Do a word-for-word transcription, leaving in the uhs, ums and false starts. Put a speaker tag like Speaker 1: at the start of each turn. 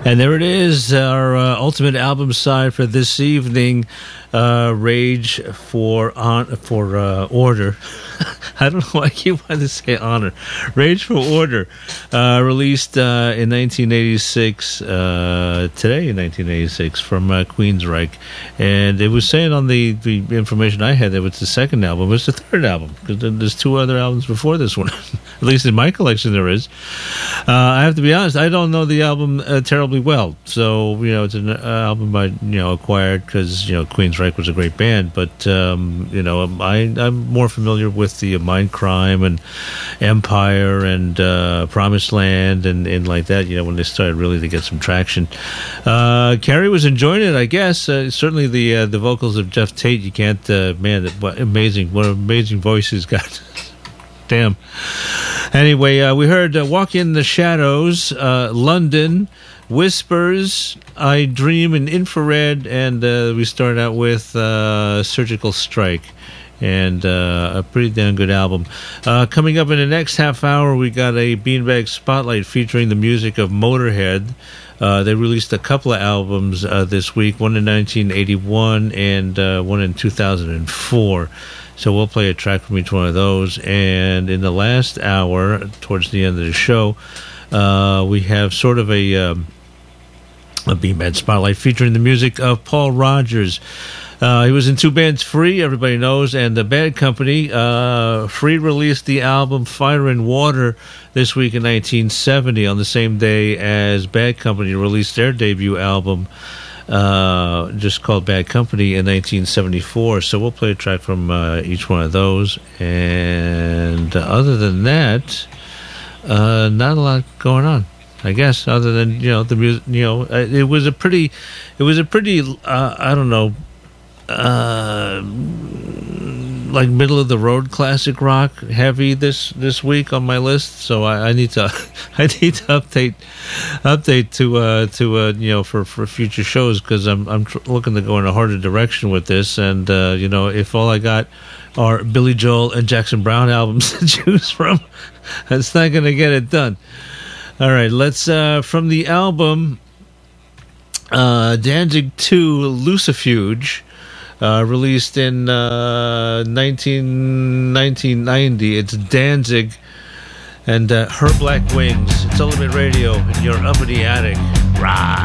Speaker 1: And there it is, our uh, ultimate album side for this evening. Uh, Rage for on for uh, Order. I don't know why I keep wanting to say honor. Rage for Order, uh, released uh, in nineteen eighty-six. Uh, today in nineteen eighty-six from uh, Queensryche, and it was saying on the, the information I had that it was the second album. It was the third album because there's two other albums before this one. At least in my collection, there is. Uh, I have to be honest; I don't know the album uh, terribly well. So you know, it's an uh, album I you know acquired because you know Queensryche was a great band, but um, you know I, I'm more familiar with the Mindcrime and Empire and uh, Promised Land and, and like that. You know when they started really to get some traction. Uh, Carrie was enjoying it, I guess. Uh, certainly the uh, the vocals of Jeff Tate. You can't uh, man, what amazing! What an amazing voice he's got. Damn. Anyway, uh, we heard uh, Walk in the Shadows, uh, London, Whispers, I Dream in Infrared, and uh, we started out with uh, Surgical Strike. And uh, a pretty damn good album. Uh, coming up in the next half hour, we got a Beanbag Spotlight featuring the music of Motorhead. Uh, they released a couple of albums uh, this week, one in nineteen eighty-one and uh, one in two thousand four. So we'll play a track from each one of those. And in the last hour, towards the end of the show, uh, we have sort of a, um, a Beanbag Spotlight featuring the music of Paul Rodgers. Uh, he was in two bands, Free, everybody knows, and the Bad Company. Uh, Free released the album Fire and Water this week in nineteen seventy, on the same day as Bad Company released their debut album, uh, just called Bad Company, in nineteen seventy-four. So we'll play a track from uh, each one of those. And uh, other than that, uh, not a lot going on, I guess, other than, you know, the music. You know, it was a pretty, it was a pretty, uh, I don't know, uh like middle of the road classic rock heavy this this week on my list, so I, I need to I need to update update to uh to uh you know for for future shows, because I'm I'm tr- looking to go in a harder direction with this. And uh you know if all I got are Billy Joel and Jackson Browne albums to choose from, that's not gonna get it done. All right, let's uh from the album uh Danzig two, Lucifuge, Uh, released in uh, nineteen, nineteen ninety. It's Danzig and uh, Her Black Wings. It's Ultimate Radio, and you're up in the attic. Rah!